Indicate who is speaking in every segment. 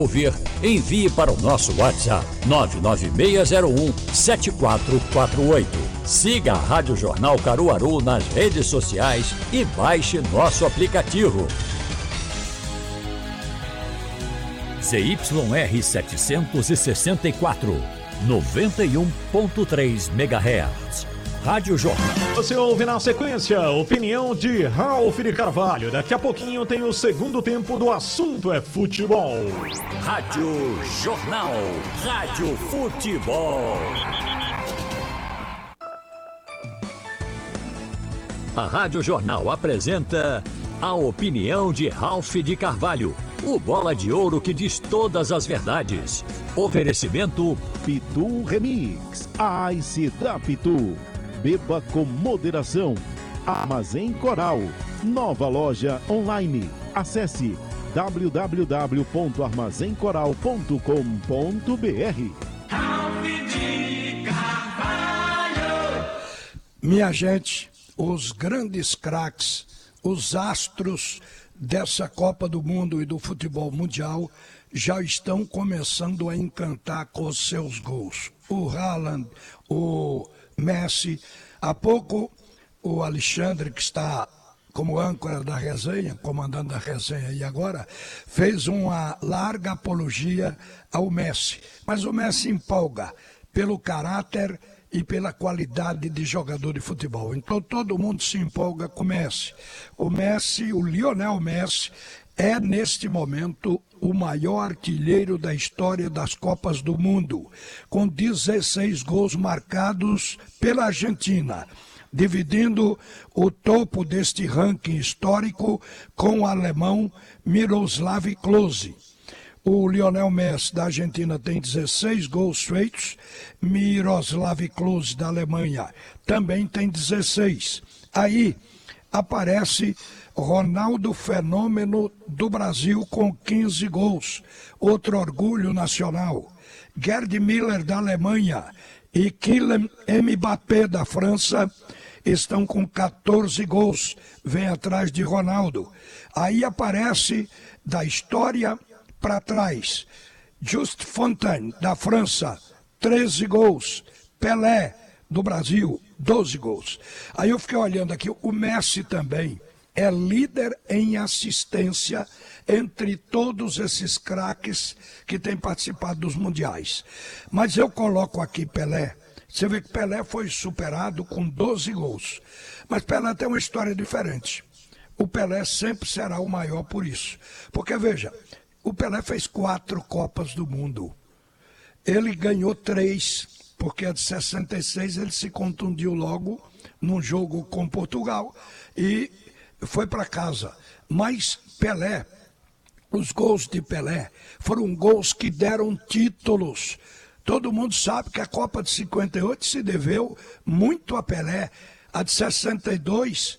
Speaker 1: Ouvir, envie para o nosso WhatsApp 99601-7448. Siga a Rádio Jornal Caruaru nas redes sociais e baixe nosso aplicativo. ZYR 764, 91.3 MHz. Rádio Jornal.
Speaker 2: Você ouve na sequência opinião de Ralf de Carvalho. Daqui a pouquinho tem o segundo tempo do Assunto é Futebol.
Speaker 1: Rádio Jornal. Rádio Futebol. A Rádio Jornal apresenta a opinião de Ralf de Carvalho. O bola de ouro que diz todas as verdades. Oferecimento
Speaker 3: Pitu Remix. Ice da Pitu. Beba com moderação. Armazém Coral. Nova loja online. Acesse www.armazencoral.com.br.
Speaker 4: Ralf de Carvalho.
Speaker 5: Minha gente, os grandes craques, os astros dessa Copa do Mundo e do futebol mundial já estão começando a encantar com os seus gols. O Haaland, o Messi, há pouco o Alexandre, que está como âncora da resenha, comandando a resenha e agora, fez uma larga apologia ao Messi. Mas o Messi empolga pelo caráter e pela qualidade de jogador de futebol. Então todo mundo se empolga com o Messi. O Messi, o Lionel Messi, é neste momento o maior artilheiro da história das Copas do Mundo, com 16 gols marcados pela Argentina, dividindo o topo deste ranking histórico com o alemão Miroslav Klose. O Lionel Messi da Argentina tem 16 gols feitos, Miroslav Klose da Alemanha também tem 16. Aí aparece Ronaldo Fenômeno do Brasil com 15 gols, outro orgulho nacional. Gerd Müller da Alemanha e Kylian Mbappé da França estão com 14 gols, vem atrás de Ronaldo. Aí aparece da história para trás, Just Fontaine da França, 13 gols, Pelé do Brasil, 12 gols. Aí eu fiquei olhando aqui, o Messi também é líder em assistência entre todos esses craques que têm participado dos mundiais. Mas eu coloco aqui Pelé. Você vê que Pelé foi superado com 12 gols. Mas Pelé tem uma história diferente. O Pelé sempre será o maior por isso. Porque, veja, o Pelé fez 4 Copas do Mundo. Ele ganhou 3, porque a de 66 ele se contundiu logo num jogo com Portugal e foi para casa. Mas Pelé, os gols de Pelé foram gols que deram títulos. Todo mundo sabe que a Copa de 58 se deveu muito a Pelé. A de 62,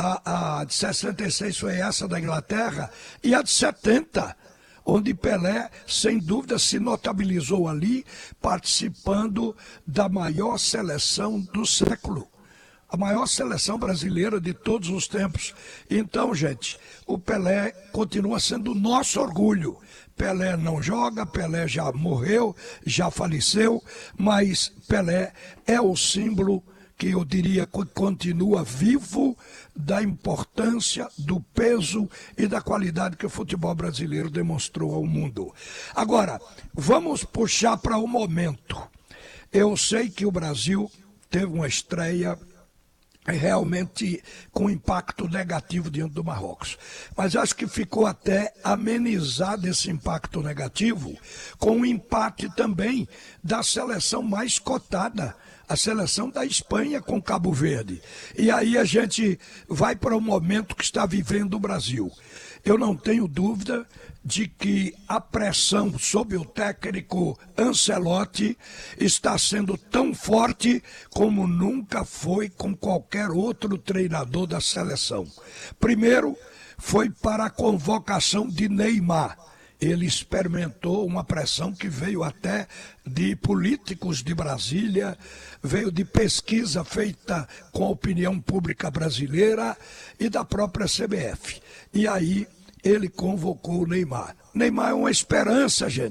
Speaker 5: a de 66 foi essa da Inglaterra, e a de 70, onde Pelé, sem dúvida, se notabilizou ali, participando da maior seleção do século. A maior seleção brasileira de todos os tempos. Então, gente, o Pelé continua sendo o nosso orgulho. Pelé não joga, Pelé já morreu, já faleceu, mas Pelé é o símbolo que eu diria que continua vivo da importância, do peso e da qualidade que o futebol brasileiro demonstrou ao mundo. Agora, vamos puxar para o momento. Eu sei que o Brasil teve uma estreia realmente com impacto negativo diante do Marrocos. Mas acho que ficou até amenizado esse impacto negativo com o empate também da seleção mais cotada, a seleção da Espanha com Cabo Verde. E aí a gente vai para o momento que está vivendo o Brasil. Eu não tenho dúvida de que a pressão sobre o técnico Ancelotti está sendo tão forte como nunca foi com qualquer outro treinador da seleção. Primeiro, foi para a convocação de Neymar. Ele experimentou uma pressão que veio até de políticos de Brasília, veio de pesquisa feita com a opinião pública brasileira e da própria CBF. E aí ele convocou o Neymar. Neymar é uma esperança, gente.